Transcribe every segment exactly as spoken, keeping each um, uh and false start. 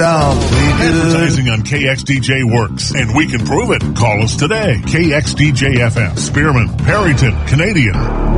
Advertising on K X D J works, and we can prove it. Call us today. K X D J F M, Spearman, Perryton, Canadian.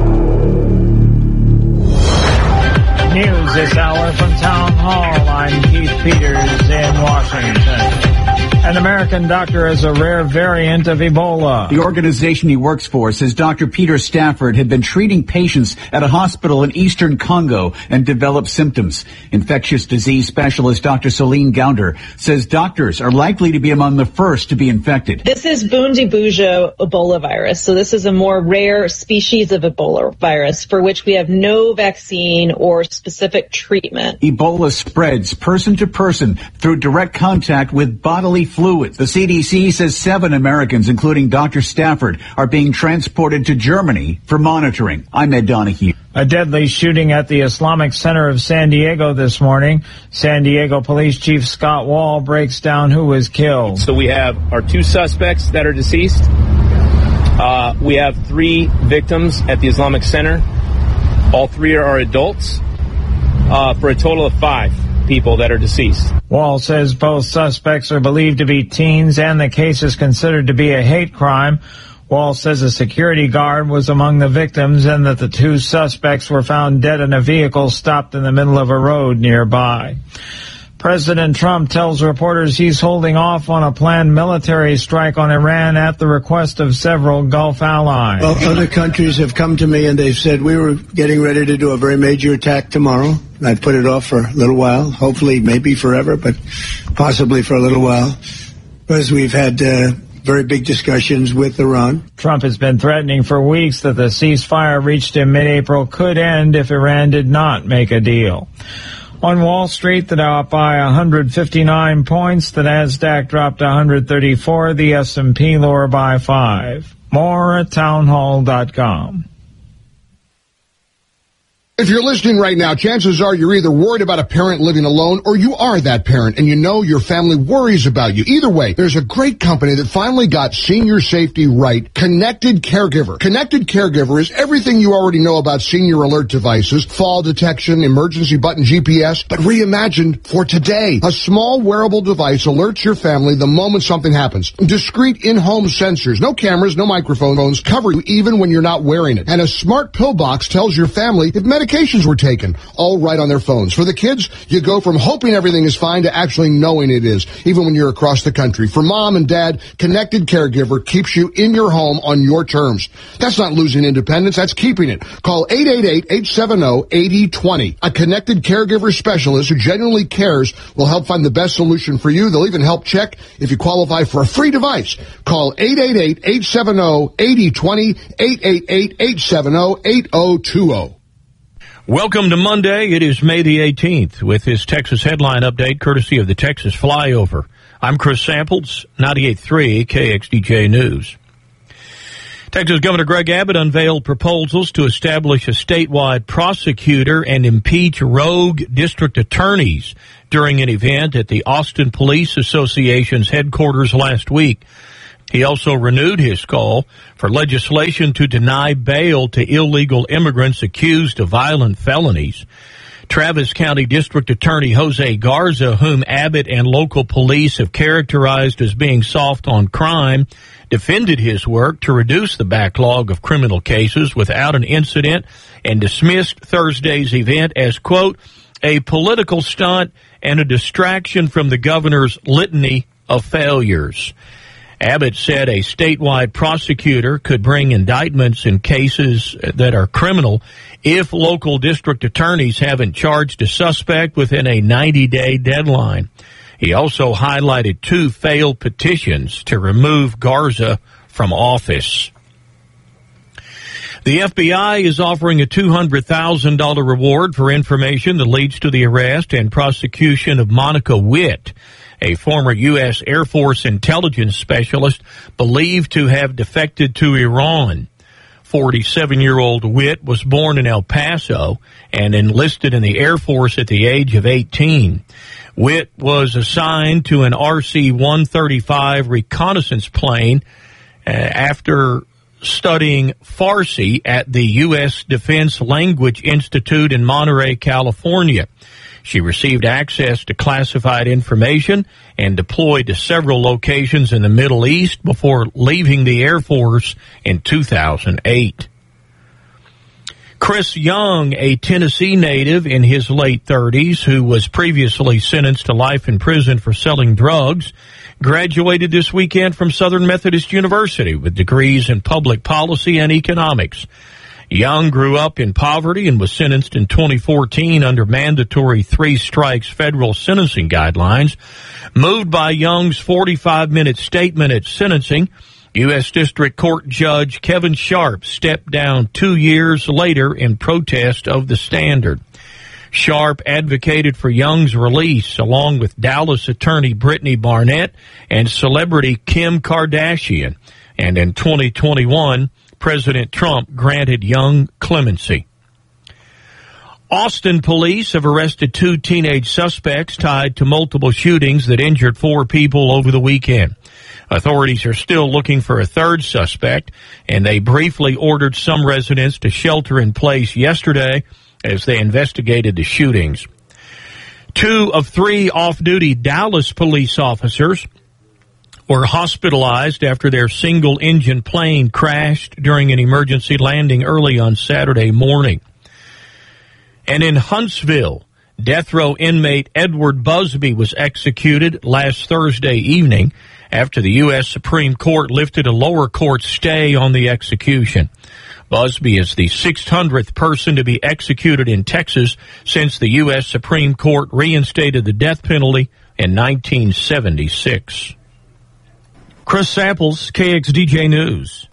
News this hour from Town Hall. I'm Keith Peters in Washington. An American doctor has a rare variant of Ebola. The organization he works for says Doctor Peter Stafford had been treating patients at a hospital in eastern Congo and developed symptoms. Infectious disease specialist Doctor Celine Gounder says doctors are likely to be among the first to be infected. This is Bundibugyo Ebola virus. So this is a more rare species of Ebola virus for which we have no vaccine or specific treatment. Ebola spreads person to person through direct contact with bodily fluids. The C D C says seven Americans, including Doctor Stafford, are being transported to Germany for monitoring. I'm Ed Donahue. A deadly shooting at the Islamic Center of San Diego this morning. San Diego Police Chief Scott Wall breaks down who was killed. So we have our two suspects that are deceased. Uh, we have three victims at the Islamic Center. All three are adults, uh, for a total of five people that are deceased. Wall says both suspects are believed to be teens and the case is considered to be a hate crime. Wall says a security guard was among the victims and that the two suspects were found dead in a vehicle stopped in the middle of a road nearby. President Trump tells reporters he's holding off on a planned military strike on Iran at the request of several Gulf allies. Well, other countries have come to me and they've said we were getting ready to do a very major attack tomorrow. I put it off for a little while, hopefully maybe forever, but possibly for a little while, because we've had uh, very big discussions with Iran. Trump has been threatening for weeks that the ceasefire reached in mid-April could end if Iran did not make a deal. On Wall Street, the Dow up by one hundred fifty-nine points, the Nasdaq dropped one hundred thirty-four, the S and P lower by five. More at townhall dot com. If you're listening right now, chances are you're either worried about a parent living alone or you are that parent and you know your family worries about you. Either way, there's a great company that finally got senior safety right, Connected Caregiver. Connected Caregiver is everything you already know about senior alert devices, fall detection, emergency button G P S, but reimagined for today. A small wearable device alerts your family the moment something happens. Discrete in-home sensors, no cameras, no microphones, cover you even when you're not wearing it. And a smart pill box tells your family if medication Medications were taken, all right on their phones. For the kids, you go from hoping everything is fine to actually knowing it is, even when you're across the country. For mom and dad, Connected Caregiver keeps you in your home on your terms. That's not losing independence, that's keeping it. Call eight eight eight, eight seven zero, eight zero two zero. A Connected Caregiver specialist who genuinely cares will help find the best solution for you. They'll even help check if you qualify for a free device. Call eight eight eight, eight seven zero, eight zero two zero, eight eight eight, eight seven zero, eight zero two zero. Welcome to Monday. It is May the eighteenth with this Texas headline update courtesy of the Texas Flyover. I'm Chris Samples, ninety-eight point three K X D J News. Texas Governor Greg Abbott unveiled proposals to establish a statewide prosecutor and impeach rogue district attorneys during an event at the Austin Police Association's headquarters last week. He also renewed his call for legislation to deny bail to illegal immigrants accused of violent felonies. Travis County District Attorney Jose Garza, whom Abbott and local police have characterized as being soft on crime, defended his work to reduce the backlog of criminal cases without an incident and dismissed Thursday's event as, quote, a political stunt and a distraction from the governor's litany of failures. Abbott said a statewide prosecutor could bring indictments in cases that are criminal if local district attorneys haven't charged a suspect within a ninety-day deadline. He also highlighted two failed petitions to remove Garza from office. The F B I is offering a two hundred thousand dollars reward for information that leads to the arrest and prosecution of Monica Witt, a former U S Air Force intelligence specialist believed to have defected to Iran. forty-seven-year-old Witt was born in El Paso and enlisted in the Air Force at the age of eighteen. Witt was assigned to an R C one thirty-five reconnaissance plane uh, after studying Farsi at the U S Defense Language Institute in Monterey, California. She received access to classified information and deployed to several locations in the Middle East before leaving the Air Force in two thousand eight. Chris Young, a Tennessee native in his late thirties who was previously sentenced to life in prison for selling drugs, graduated this weekend from Southern Methodist University with degrees in public policy and economics. Young grew up in poverty and was sentenced in twenty fourteen under mandatory three strikes federal sentencing guidelines. Moved by Young's forty-five minute statement at sentencing, U S District Court Judge Kevin Sharp stepped down two years later in protest of the standard. Sharp advocated for Young's release along with Dallas attorney Brittany Barnett and celebrity Kim Kardashian. And in twenty twenty-one, President Trump granted Young clemency. Austin police have arrested two teenage suspects tied to multiple shootings that injured four people over the weekend. Authorities are still looking for a third suspect, and they briefly ordered some residents to shelter in place yesterday as they investigated the shootings. Two of three off-duty Dallas police officers were hospitalized after their single-engine plane crashed during an emergency landing early on Saturday morning. And in Huntsville, death row inmate Edward Busby was executed last Thursday evening after the U S Supreme Court lifted a lower court stay on the execution. Busby is the six hundredth person to be executed in Texas since the U S Supreme Court reinstated the death penalty in nineteen seventy-six. Chris Samples, K X D J News.